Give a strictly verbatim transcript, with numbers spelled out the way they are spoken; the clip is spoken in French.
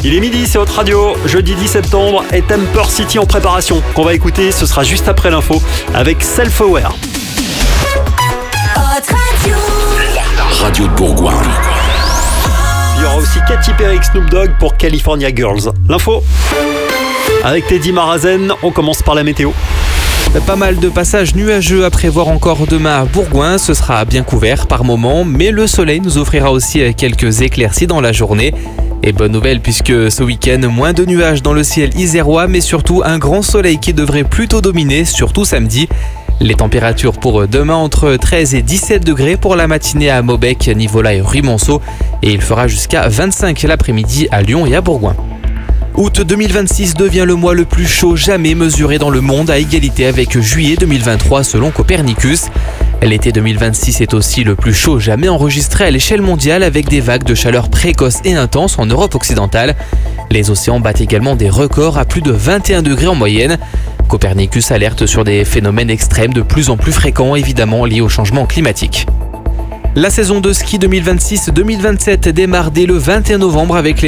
Il est midi, c'est votre radio, jeudi dix septembre, et Temper City en préparation. Qu'on va écouter, ce sera juste après l'info, avec Self-Aware. Radio de Bourgoin. Il y aura aussi Katy Perry, Snoop Dogg pour California Girls. L'info avec Teddy Marazen, on commence par la météo. Pas mal de passages nuageux à prévoir encore demain à Bourgoin. Ce sera bien couvert par moments, mais le soleil nous offrira aussi quelques éclaircies dans la journée. Et bonne nouvelle puisque ce week-end, moins de nuages dans le ciel isérois, mais surtout un grand soleil qui devrait plutôt dominer, surtout samedi. Les températures pour demain entre treize et dix-sept degrés pour la matinée à Maubec, Nivola et Ruy-Monceau. Et il fera jusqu'à vingt-cinq l'après-midi à Lyon et à Bourgoin. Août deux mille vingt-six devient le mois le plus chaud jamais mesuré dans le monde, à égalité avec juillet deux mille vingt-trois selon Copernicus. L'été deux mille vingt-six est aussi le plus chaud jamais enregistré à l'échelle mondiale, avec des vagues de chaleur précoces et intenses en Europe occidentale. Les océans battent également des records à plus de vingt et un degrés en moyenne. Copernicus alerte sur des phénomènes extrêmes de plus en plus fréquents, évidemment liés au changement climatique. La saison de ski deux mille vingt-six deux mille vingt-sept démarre dès le vingt et un novembre avec les